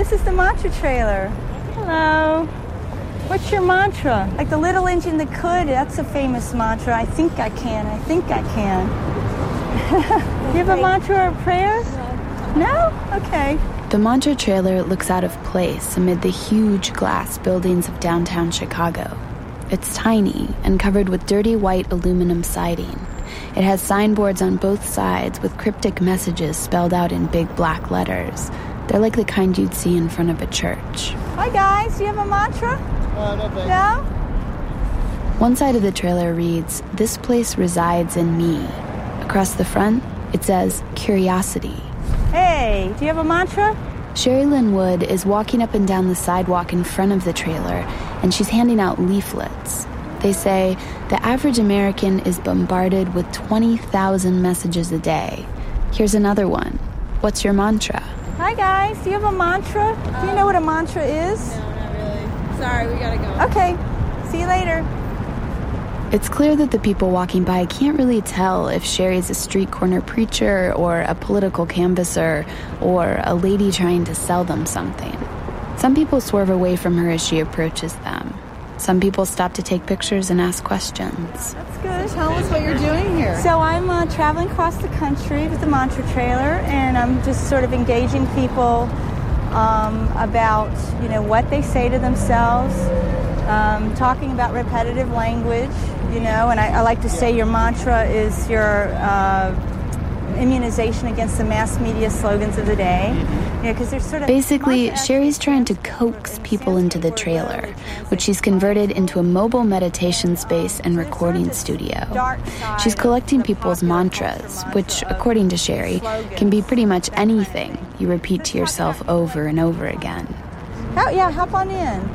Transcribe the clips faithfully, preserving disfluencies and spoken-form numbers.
this is the mantra trailer. Hello. What's your mantra? Like the little engine that could. That's a famous mantra. I think I can. I think I can. You have a mantra or a prayer? No? Okay. The mantra trailer looks out of place amid the huge glass buildings of downtown Chicago. It's tiny and covered with dirty white aluminum siding. It has signboards on both sides with cryptic messages spelled out in big black letters. They're like the kind you'd see in front of a church. Hi guys, do you have a mantra? Uh, no, thanks. No? One side of the trailer reads, "This place resides in me." Across the front, it says, "Curiosity." Hey, do you have a mantra? Sherry Lynn Wood is walking up and down the sidewalk in front of the trailer, and she's handing out leaflets. They say, the average American is bombarded with twenty thousand messages a day. Here's another one. What's your mantra? Hi guys, do you have a mantra? Um, do you know what a mantra is? No, not really. Sorry, we gotta go. Okay, see you later. It's clear that the people walking by can't really tell if Sherry's a street corner preacher or a political canvasser or a lady trying to sell them something. Some people swerve away from her as she approaches them. Some people stop to take pictures and ask questions. That's good. So tell us what you're doing here. So I'm uh, traveling across the country with the mantra trailer, and I'm just sort of engaging people um, about, you know, what they say to themselves, um, talking about repetitive language, you know, and I, I like to say your mantra is your uh, immunization against the mass media slogans of the day. You know, 'cause there's sort of Basically, Sherry's trying to coax people into the trailer, which she's converted into a mobile meditation space and recording studio. She's collecting people's mantras, which, according to Sherry, can be pretty much anything you repeat to yourself over and over again. Oh, yeah, hop on in.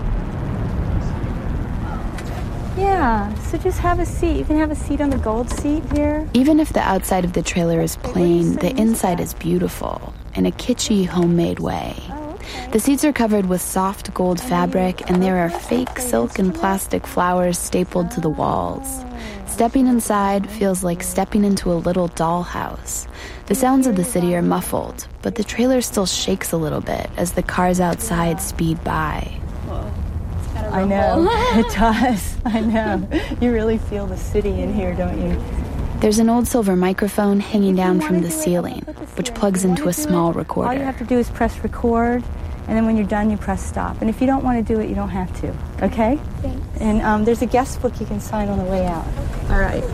Yeah, so just have a seat. You can have a seat on the gold seat here. Even if the outside of the trailer is plain, the inside is beautiful, in a kitschy, homemade way. The seats are covered with soft gold fabric, and there are fake silk and plastic flowers stapled to the walls. Stepping inside feels like stepping into a little dollhouse. The sounds of the city are muffled, but the trailer still shakes a little bit as the cars outside speed by. I know, it does. I know. You really feel the city in here, don't you? There's an old silver microphone hanging down from the ceiling, which plugs into a small recorder. All you have to do is press record, and then when you're done, you press stop. And if you don't want to do it, you don't have to, okay? Thanks. And um, there's a guest book you can sign on the way out. All right.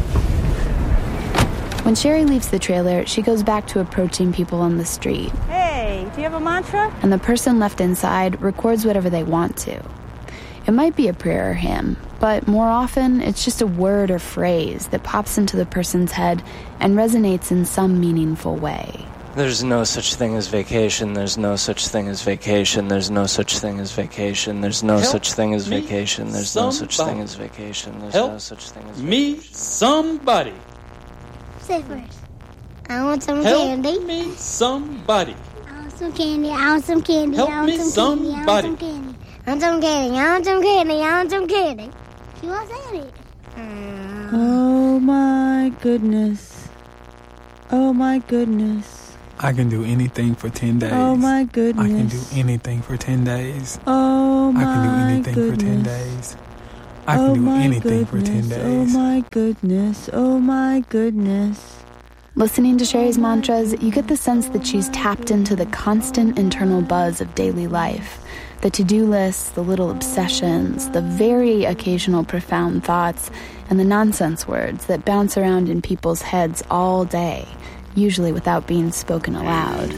When Sherry leaves the trailer, she goes back to approaching people on the street. Hey, do you have a mantra? And the person left inside records whatever they want to. It might be a prayer or hymn, but more often it's just a word or phrase that pops into the person's head and resonates in some meaningful way. There's no such thing as vacation, there's no such thing as vacation, there's no such thing as vacation, there's no Help such thing as me vacation, there's no such somebody. thing as vacation, there's Help no such thing as me vacation. somebody. Say first. I want some Help candy. me somebody. I want some candy. I want some candy. Help I want me some candy. I want somebody. some candy. I want some candy. I want some candy. I want some candy. She wants candy. Mm. Oh, my goodness. Oh, my goodness. I can do anything for ten days. Oh, my goodness. I can do anything for ten days. Oh, my I can do anything goodness. for ten days. I can oh, do my anything goodness. for ten days. Oh, my goodness. Oh, my goodness. Listening to Sherry's mantras, you get the sense that she's tapped into the constant internal buzz of daily life. The to-do lists, the little obsessions, the very occasional profound thoughts, and the nonsense words that bounce around in people's heads all day, usually without being spoken aloud.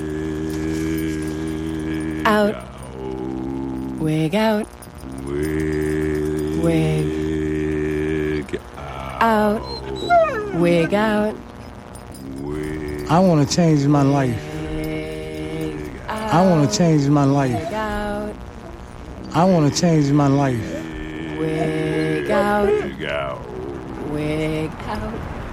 Out. Wig out. Wig. Out. Wig out. I want to change my life. I want to change my life. I want to change my life. Wig out. Wig out. Wig out.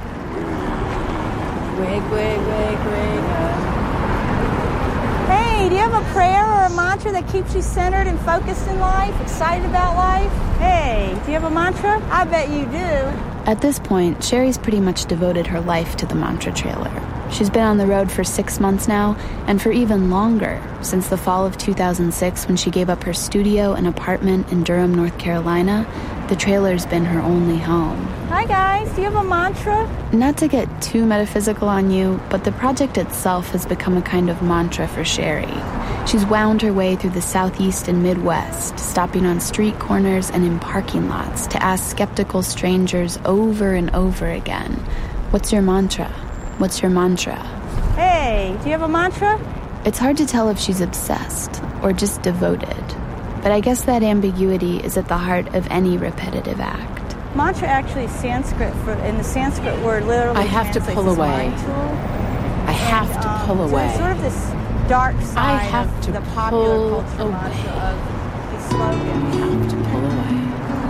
Wig, wig, wig, wig out. Hey, do you have a prayer or a mantra that keeps you centered and focused in life, excited about life? Hey, do you have a mantra? I bet you do. At this point, Sherry's pretty much devoted her life to the mantra trailer. She's been on the road for six months now, and for even longer, since the fall of two thousand six when she gave up her studio and apartment in Durham, North Carolina. The trailer's been her only home. Hi guys, do you have a mantra? Not to get too metaphysical on you, but the project itself has become a kind of mantra for Sherry. She's wound her way through the Southeast and Midwest, stopping on street corners and in parking lots to ask skeptical strangers over and over again, what's your mantra? What's your mantra? Hey, do you have a mantra? It's hard to tell if she's obsessed or just devoted, but I guess that ambiguity is at the heart of any repetitive act. Mantra actually is Sanskrit, for, in the Sanskrit word literally I have to pull away. I have and, to um, pull so away. it's sort of this dark side I have of to the popular pull culture away. mantra of these slogans.